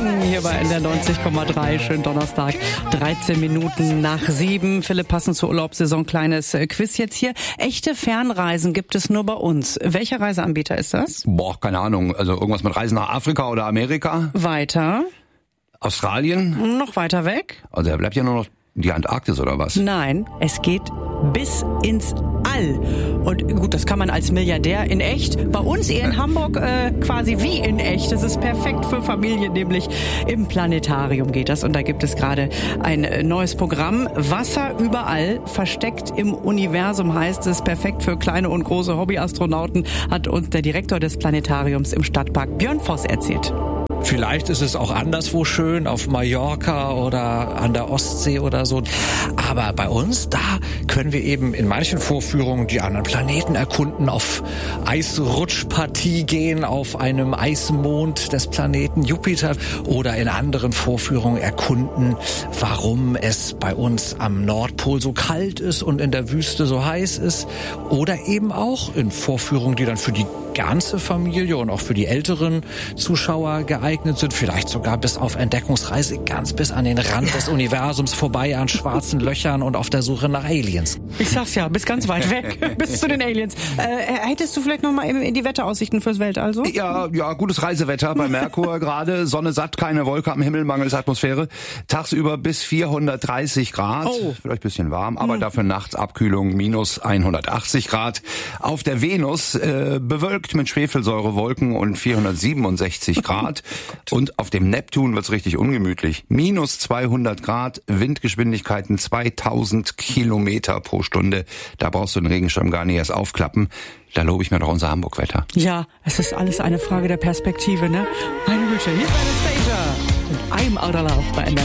Morning hier bei NDR 90,3. Schönen Donnerstag, 13 Minuten nach 7. Philipp, passend zur Urlaubssaison, kleines Quiz jetzt hier. Echte Fernreisen gibt es nur bei uns. Welcher Reiseanbieter ist das? Boah, keine Ahnung. Also irgendwas mit Reisen nach Afrika oder Amerika? Weiter. Australien? Noch weiter weg? Also da bleibt ja nur noch die Antarktis oder was? Nein, es geht bis ins All. Und gut, das kann man als Milliardär in echt. Bei uns eher in Hamburg quasi wie in echt. Das ist perfekt für Familien, nämlich im Planetarium geht das. Und da gibt es gerade ein neues Programm. Wasser überall, versteckt im Universum heißt es. Perfekt für kleine und große Hobbyastronauten, hat uns der Direktor des Planetariums im Stadtpark Björn Voss erzählt. Vielleicht ist es auch anderswo schön, auf Mallorca oder an der Ostsee oder so. Aber bei uns, da können wir eben in manchen Vorführungen die anderen Planeten erkunden, auf Eisrutschpartie gehen, auf einem Eismond des Planeten Jupiter oder in anderen Vorführungen erkunden, warum es bei uns am Nordpol so kalt ist und in der Wüste so heiß ist. Oder eben auch in Vorführungen, die dann für die ganze Familie und auch für die älteren Zuschauer geeignet sind, vielleicht sogar bis auf Entdeckungsreise ganz bis an den Rand des Universums vorbei, an schwarzen Löchern und auf der Suche nach Aliens. Ich sag's ja, bis ganz weit weg, bis zu den Aliens. Hättest du vielleicht noch mal in die Wetteraussichten fürs Weltall so? Ja, gutes Reisewetter bei Merkur gerade. Sonne satt, keine Wolke am Himmel, mangels Atmosphäre. Tagsüber bis 430 Grad. Oh. Vielleicht ein bisschen warm, aber dafür nachts Abkühlung minus 180 Grad. Auf der Venus bewölkt mit Schwefelsäurewolken und 467 Grad. Und auf dem Neptun wird's richtig ungemütlich. Minus 200 Grad, Windgeschwindigkeiten 2000 Kilometer pro Stunde. Da brauchst du den Regenschirm gar nicht erst aufklappen. Da lobe ich mir doch unser Hamburg-Wetter. Ja, es ist alles eine Frage der Perspektive, ne? Meine Güte, hier ist Anastasia und I'm Out of Love bei NDR.